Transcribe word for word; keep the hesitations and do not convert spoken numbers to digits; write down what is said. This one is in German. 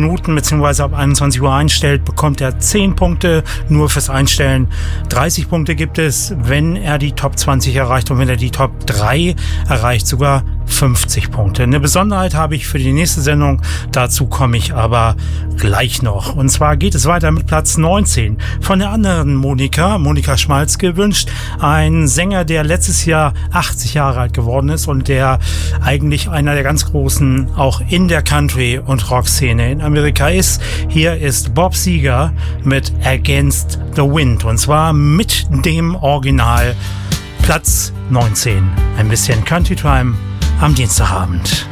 Minuten bzw. ab einundzwanzig Uhr einstellt, bekommt er zehn Punkte nur fürs Einstellen. dreißig Punkte gibt es, wenn er die Top zwanzig erreicht, und wenn er die Top drei erreicht, sogar fünfzig Punkte. Eine Besonderheit habe ich für die nächste Sendung, dazu komme ich aber gleich noch. Und zwar geht es weiter mit Platz neunzehn von der anderen Monika, Monika Schmalz gewünscht. Ein Sänger, der letztes Jahr achtzig Jahre alt geworden ist und der eigentlich einer der ganz großen auch in der Country- und Rock-Szene in Amerika ist. Hier ist Bob Seger mit Against the Wind, und zwar mit dem Original. Platz neunzehn. Ein bisschen Country Time am Dienstagabend.